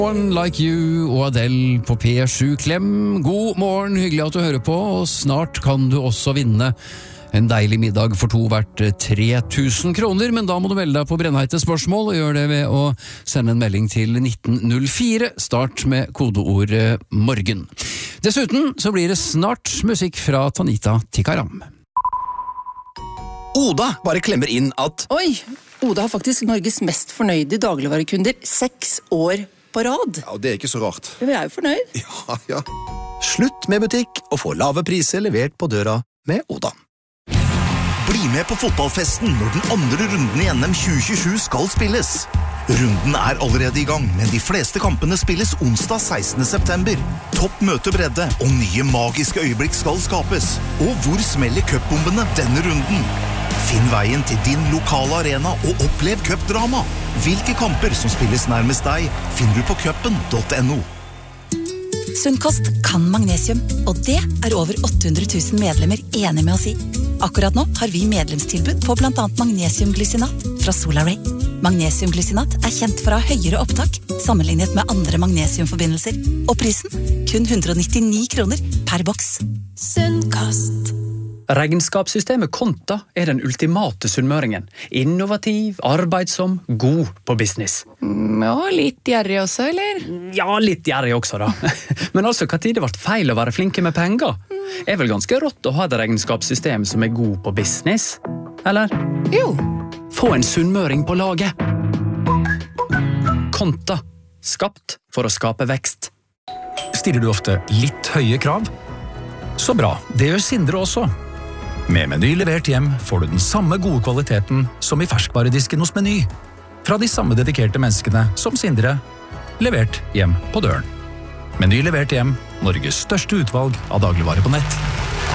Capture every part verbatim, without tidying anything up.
One Like You og Adele på P sju. Klem, god morgen, hyggelig at du hører på, og snart kan du også vinne en deilig middag for to verdt tre tusen kroner, men da må du melde deg på brennheite spørsmål, og gjør det ved å sende en melding til nitten null fire. Start med kodeordet morgen. Dessuten så blir det snart musikk fra Tanita Tikaram. Oda bare klemmer inn at Oi, Oda har faktisk Norges mest fornøyde dagligvarekunder seks år på rad. Ja, det er ikke så rart. Vi er jo fornøyd. Ja, ja. slutt med butikk og få lave priser levert på døra med Oda. Bli med på fotballfesten når den andre runden i N M tjue tjuesju skal spilles. Runden er allerede i gang, men de fleste kampene spilles onsdag sekstende september. Topp møtebredde og nye magiske øyeblikk skal skapes. Og hvor smeller cupbombene denne runden? Finn veien til din lokale arena og opplev cupdrama. Hvilke kamper som spilles nærmest deg, finner du på cupen punktum no. Sunnkost kan magnesium, og det er over åtte hundre tusen medlemmer enig med oss i. Akkurat nå har vi medlemstilbud på blant annet magnesiumglycinat fra Solaray. Magnesiumglycinat er kjent for å ha høyere opptak sammenlignet med andre magnesiumforbindelser, og prisen kun hundre og nittini kroner per boks. Sunnkost. Regnskapssystemet Konta er den ultimate sunnmøringen. Innovativ, arbeidsom, god på business. Ja, litt gjerrig også, eller? Ja, litt gjerrig også da. Men altså, hva tid det ble feil å være flinke med penger? Er vel ganske rått å ha et regnskapssystem som er god på business? Eller? Jo. Få en sunnmøring på laget. Konta. Skapt for å skape vekst. Stiller du ofte litt høye krav? Så bra, det gjør Sindre også. Med Meny levert hjem får du den samme gode kvaliteten som i ferskvaredisken hos Meny. Fra de samme dedikerte menneskene som Sindre, levert hjem på døren. Meny levert hjem, Norges største utvalg av dagligvarer på nett.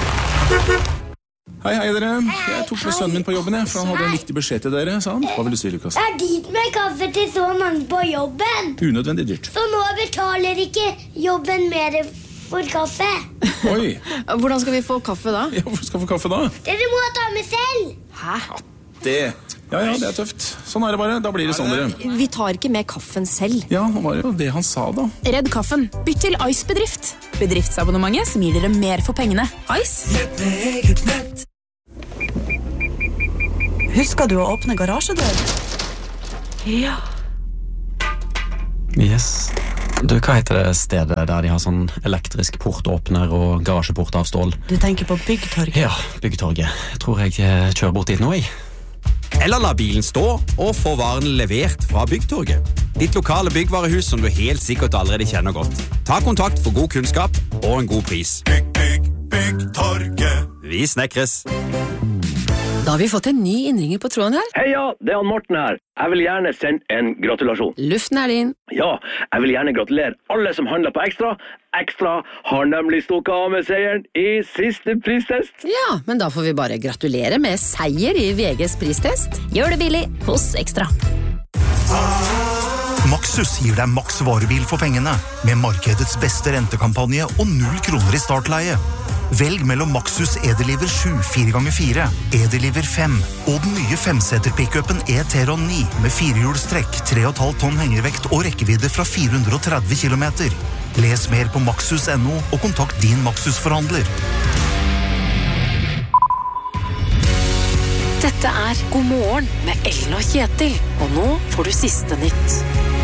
Hei, hei dere. Jeg tok med sønnen min på jobben, for han hadde en viktig beskjed til dere, sa han. Hva vil du si, Lukas? Det er dyrt med kaffe til så mange på jobben. Unødvendig dyrt. Så nå betaler ikke jobben mer for kaffe. Oi. Hvordan skal vi få kaffe da? Ja, hvor skal vi få kaffe da? Dere må ta med selv. Hæ? Ja, det... Ja, ja, det er tøft. Sånn er det bare. Da blir det sånn, dere. Vi tar ikke med kaffen selv. Ja, det var jo det han sa da. Redd kaffen. Bytt til Ice Bedrift. Bedriftsabonnementet som gir dere mer for pengene. Ice. Nett med eget nett. Husker du å åpne garasjedør? Ja. Yes. Du, hva heter det stedet der de har sånn elektrisk portåpner og garasjeport av stål? Du tenker på Byggtorget? Ja, Byggtorget. Jeg tror jeg kjører bort dit nå, jeg. Eller la bilen stå og få varen levert fra Byggtorget. Ditt lokale byggvarehus som du helt sikkert allerede kjenner godt. Ta kontakt for god kunnskap og en god pris. Bygg, bygg, Byggtorget. Vi snekres. Da har vi fått en ny innringer på tråden her. Heia, det er han Morten her. Jeg vil gjerne sende en gratulasjon. Luften er din. Ja, jeg vil gjerne gratulere alle som handler på Ekstra. Ekstra har nemlig stukket av med seieren i siste pristest. Ja, men da får vi bare gratulere med seier i V G's pristest. Gjør det billig hos Ekstra. Maxus gir deg maks varebil for pengene, med markedets beste rentekampanje og null kroner i startleie. Velg mellom Maxus Edeliver sju fire ganger fire, Edeliver fem og den nye femseter-pickupen E-Teron ni med firehjulstrekk, tre komma fem tonn hengervekt og rekkevidde fra fire hundre og tretti kilometer. Les mer på maxus punktum no og kontakt din Maxus-forhandler. Dette er God morgen med Ellen og Kjetil, og nå får du siste nytt.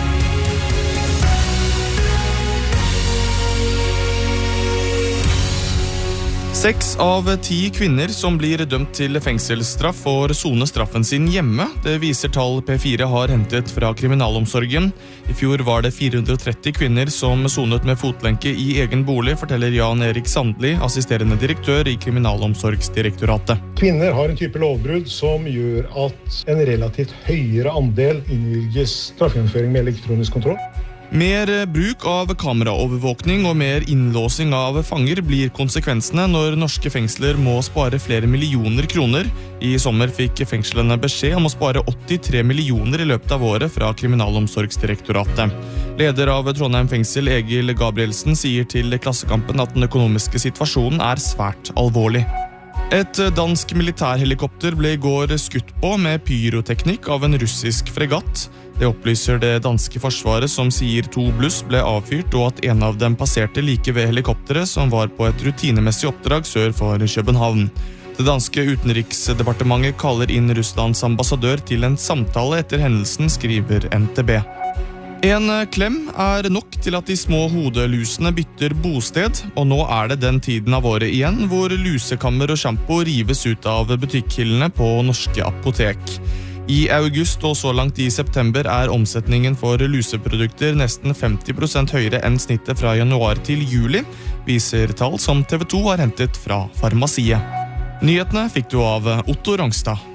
Seks av ti kvinner som blir dømt til fengselsstraff får sone straffen sin hjemme. Det viser tall P fire har hentet fra kriminalomsorgen. I fjor var det fire hundre og tretti kvinner som sonet med fotlenke i egen bolig, forteller Jan Erik Sandli, assisterende direktør i Kriminalomsorgsdirektoratet. Kvinner har en type lovbrudd som gjør at en relativt høyere andel innvilges straffegjennomføring med elektronisk kontroll. Mer bruk av kameraovervåkning og mer innlåsing av fanger blir konsekvensene når norske fengsler må spare flere millioner kroner. I sommer fikk fengslene beskjed om å spare åttitre millioner i løpet av året fra Kriminalomsorgsdirektoratet. Leder av Trondheim fengsel, Egil Gabrielsen, sier til Klassekampen at den økonomiske situasjonen er svært alvorlig. Et dansk militærhelikopter ble i går skutt på med pyroteknikk av en russisk fregatt. Det opplyser det danske forsvaret som sier to bluss ble avfyrt og at en av dem passerte like ved helikopteret som var på et rutinemessig oppdrag sør for København. Det danske utenriksdepartementet kaller inn Russlands ambassadør til en samtale etter hendelsen, skriver N T B. En klem er nok til at de små hodelusene bytter bosted, og nå er det den tiden av året igjen hvor lusekammer og shampoo rives ut av butikkhyllene på norske apotek. I august og så langt i september er omsetningen for luseprodukter nesten femti prosent høyere enn snittet fra januar til juli, viser tall som T V to har hentet fra Farmasiet. Nyhetene fikk du av Otto Rangstad.